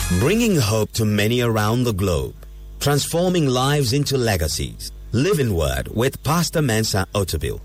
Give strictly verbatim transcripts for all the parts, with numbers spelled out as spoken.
Bringing hope to many around the globe. Transforming lives into legacies. Living Word with Pastor Mensa Otabil.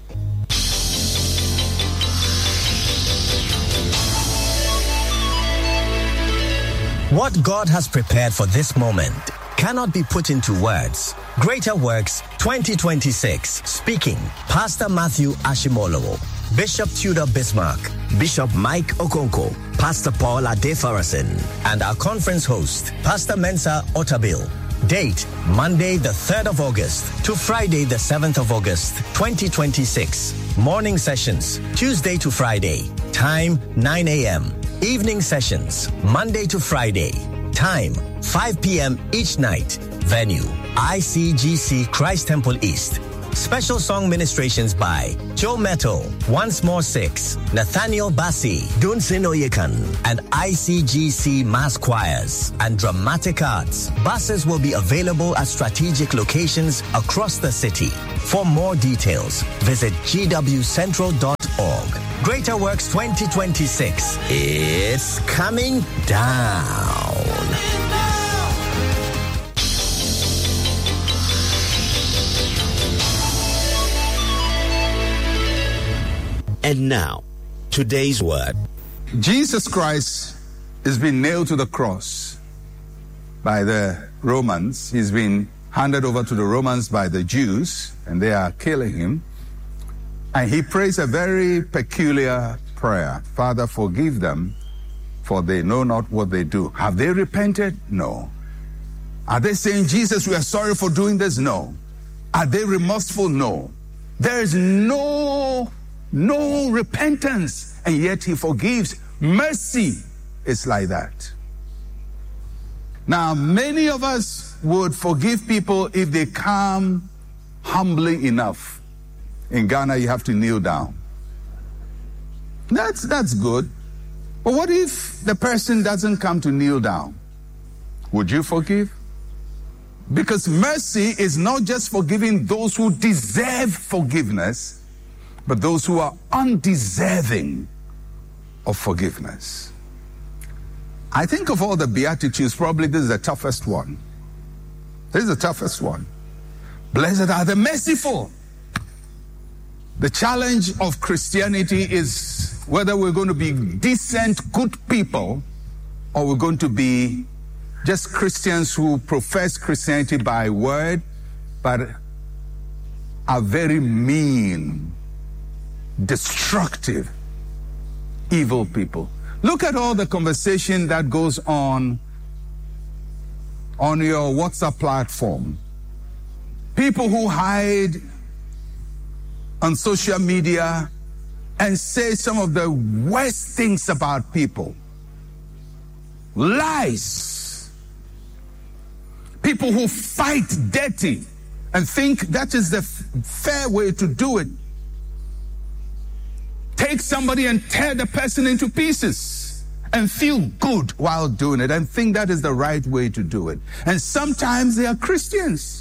What God has prepared for this moment cannot be put into words. Greater Works twenty twenty-six. Speaking, Pastor Matthew Ashimolowo, Bishop Tudor Bismarck, Bishop Mike Okonko, Pastor Paul Adefarasin, and our conference host, Pastor Mensa Otabil. Date, Monday the third of August to Friday the seventh of August, twenty twenty-six. Morning sessions, Tuesday to Friday. Time, nine a.m. Evening sessions, Monday to Friday. Time, five p.m. each night. Venue, I C G C Christ Temple East. Special song ministrations by Joe Metal, Once More Six, Nathaniel Bassi, Dunsin Oyekan, and I C G C Mass Choirs and Dramatic Arts. Buses will be available at strategic locations across the city. For more details, visit g w central dot org. Greater Works twenty twenty-six. It's coming down. And now, today's word. Jesus Christ has been nailed to the cross by the Romans. He's been handed over to the Romans by the Jews, and they are killing him. And he prays a very peculiar prayer. Father, forgive them, for they know not what they do. Have they repented? No. Are they saying, Jesus, we are sorry for doing this? No. Are they remorseful? No. There is no, no repentance, and yet he forgives. Mercy is like that. Now, many of us would forgive people if they come humbly enough. In Ghana, you have to kneel down. That's, that's good. But what if the person doesn't come to kneel down? Would you forgive? Because mercy is not just forgiving those who deserve forgiveness, but those who are undeserving of forgiveness. I think of all the Beatitudes, probably this is the toughest one. This is the toughest one. Blessed are the merciful. The challenge of Christianity is whether we're going to be decent, good people, or we're going to be just Christians who profess Christianity by word, but are very mean, destructive, evil people. Look at all the conversation that goes on on your WhatsApp platform. People who hide on social media and say some of the worst things about people. Lies. People who fight dirty and think that is the f- fair way to do it. Take somebody and tear the person into pieces and feel good while doing it and think that is the right way to do it. And sometimes they are Christians.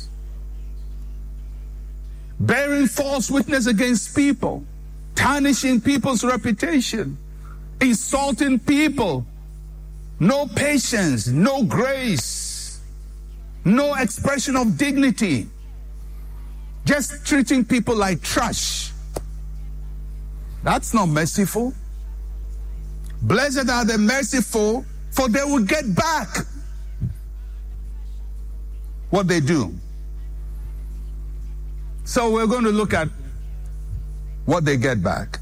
Bearing false witness against people, tarnishing people's reputation, insulting people, no patience, no grace, no expression of dignity, just treating people like trash. That's not merciful. Blessed are the merciful, for they will get back what they do. So we're going to look at what they get back.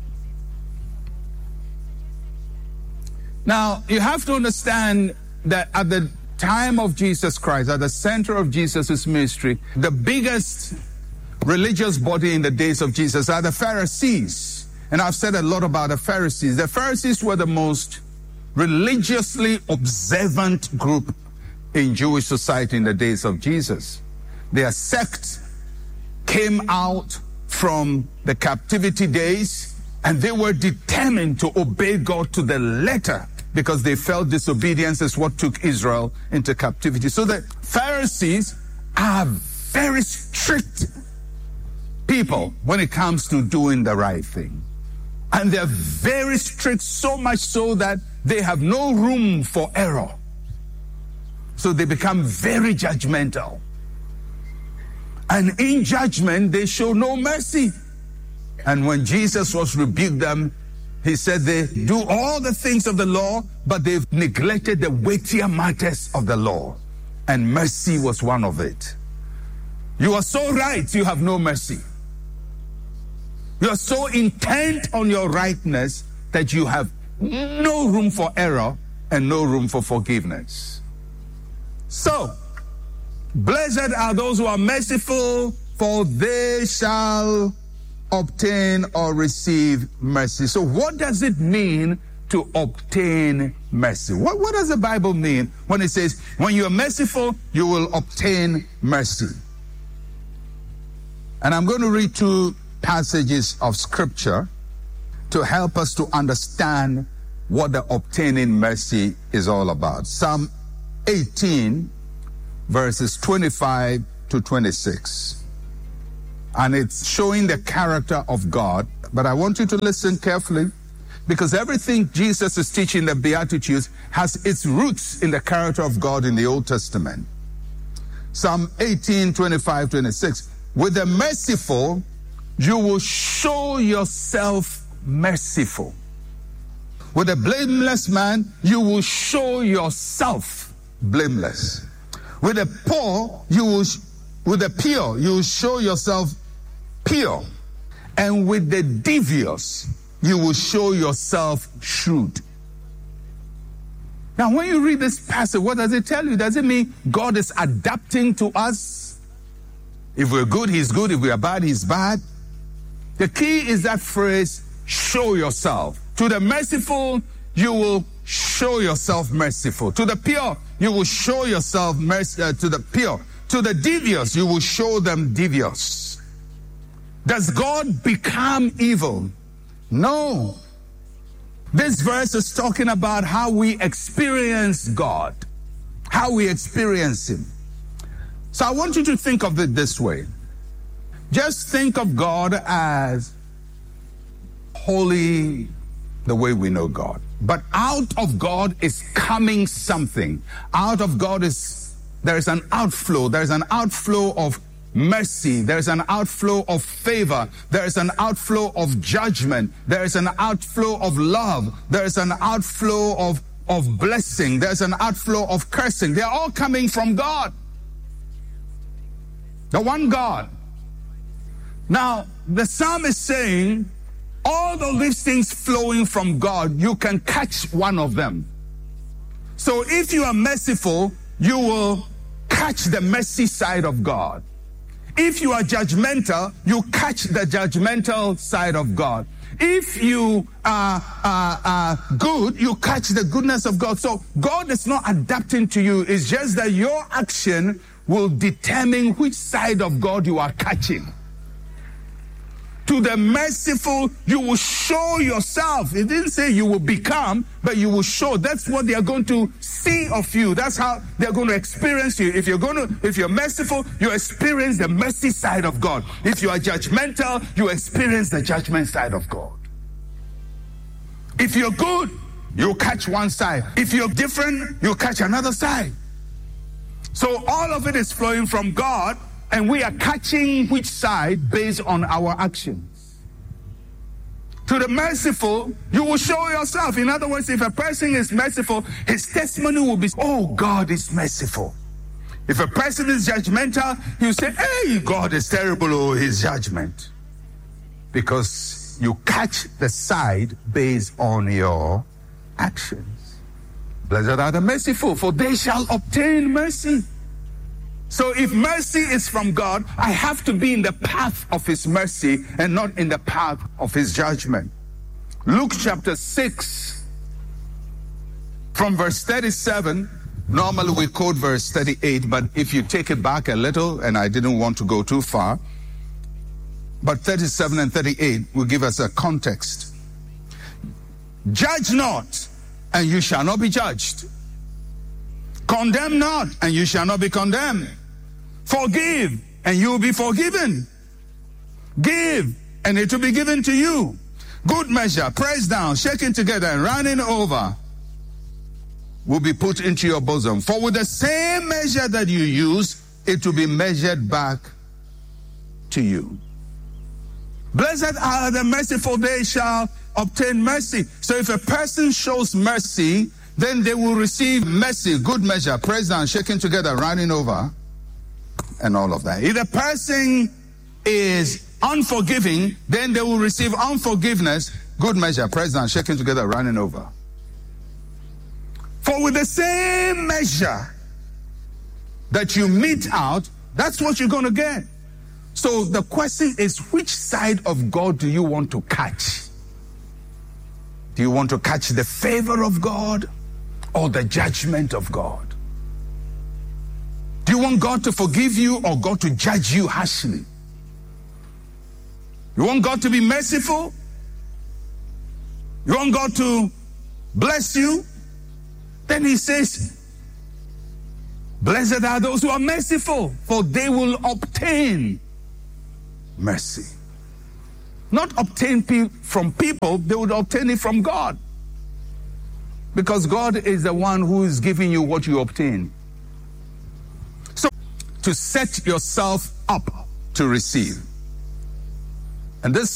Now, you have to understand that at the time of Jesus Christ, at the center of Jesus' ministry, the biggest religious body in the days of Jesus are the Pharisees. And I've said a lot about the Pharisees. The Pharisees were the most religiously observant group in Jewish society in the days of Jesus. Their sect came out from the captivity days, and they were determined to obey God to the letter because they felt disobedience is what took Israel into captivity. So the Pharisees are very strict people when it comes to doing the right thing. And they're very strict, so much so that they have no room for error. So they become very judgmental. And in judgment, they show no mercy. And when Jesus was rebuked them, he said they do all the things of the law, but they've neglected the weightier matters of the law. And mercy was one of it. You are so right, you have no mercy. You are so intent on your rightness that you have no room for error and no room for forgiveness. So, blessed are those who are merciful, for they shall obtain or receive mercy. So what does it mean to obtain mercy? What, what does the Bible mean when it says, when you are merciful, you will obtain mercy? And I'm going to read two passages of scripture to help us to understand what the obtaining mercy is all about. Psalm eighteen, verses twenty-five to twenty-six. And it's showing the character of God. But I want you to listen carefully, because everything Jesus is teaching in the Beatitudes has its roots in the character of God in the Old Testament. Psalm eighteen, twenty-five, twenty-six. With the merciful, you will show yourself merciful. With a blameless man, you will show yourself blameless. With the poor, you will, with the pure, you will show yourself pure. And with the devious, you will show yourself shrewd. Now, when you read this passage, what does it tell you? Does it mean God is adapting to us? If we're good, he's good. If we are bad, he's bad. The key is that phrase, show yourself. To the merciful, you will show yourself merciful. To the pure, you will show yourself mercy. Uh, to the pure. To the devious, you will show them devious. Does God become evil? No. This verse is talking about how we experience God, how we experience him. So I want you to think of it this way. Just think of God as holy the way we know God. But out of God is coming something. Out of God is, there is an outflow. There is an outflow of mercy. There is an outflow of favor. There is an outflow of judgment. There is an outflow of love. There is an outflow of, of blessing. There's an outflow of cursing. They're all coming from God. The one God. Now, the psalm is saying, all of these things flowing from God, you can catch one of them. So if you are merciful, you will catch the mercy side of God. If you are judgmental, you catch the judgmental side of God. If you are, are, are good, you catch the goodness of God. So God is not adapting to you. It's just that your action will determine which side of God you are catching. To the merciful, you will show yourself. It didn't say you will become, but you will show. That's what they are going to see of you. That's how they're going to experience you. If you're going to, if you're merciful, you experience the mercy side of God. If you are judgmental, you experience the judgment side of God. If you're good, you'll catch one side. If you're different, you'll catch another side. So all of it is flowing from God, and we are catching which side based on our actions. To the merciful, you will show yourself. In other words, if a person is merciful, his testimony will be, oh, God is merciful. If a person is judgmental, you say, hey, God is terrible, oh, his judgment. Because you catch the side based on your actions. Blessed are the merciful, for they shall obtain mercy. So if mercy is from God, I have to be in the path of his mercy and not in the path of his judgment. Luke chapter six, from verse thirty-seven, normally we quote verse thirty-eight, but if you take it back a little, and I didn't want to go too far, but thirty-seven and thirty-eight will give us a context. Judge not, and you shall not be judged. Condemn not, and you shall not be condemned. Forgive, and you will be forgiven. Give, and it will be given to you. Good measure, pressed down, shaken together, and running over, will be put into your bosom. For with the same measure that you use, it will be measured back to you. Blessed are the merciful, they shall obtain mercy. So if a person shows mercy, then they will receive mercy, good measure, pressed down, shaken together, running over, and all of that. If the person is unforgiving, then they will receive unforgiveness, good measure, pressed down, shaken together, running over. For with the same measure that you mete out, that's what you're going to get. So the question is, which side of God do you want to catch? Do you want to catch the favor of God or the judgment of God? Do you want God to forgive you or God to judge you harshly? You want God to be merciful? You want God to bless you? Then he says, blessed are those who are merciful, for they will obtain mercy. Not obtain pe- from people, they would obtain it from God. Because God is the one who is giving you what you obtain. So, to set yourself up to receive. And this